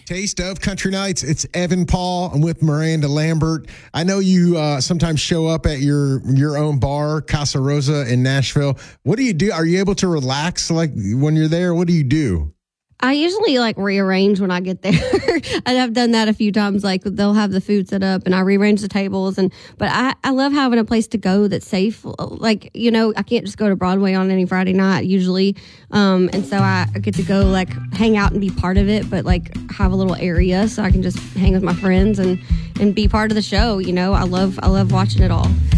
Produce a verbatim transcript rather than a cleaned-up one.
Taste of Country Nights. It's Evan Paul. I'm with Miranda Lambert. I know you uh, sometimes show up at your your own bar, Casa Rosa in Nashville. What do you do? Are you able to relax like when you're there? What do you do? I usually like rearrange when I get there. I've done that a few times. Like they'll have the food set up and I rearrange the tables. And but I, I love having a place to go that's safe. Like, you know, I can't just go to Broadway on any Friday night usually. Um, and so I get to go like hang out and be part of it, but like have a little area so I can just hang with my friends and, and be part of the show. You know, I love I love watching it all.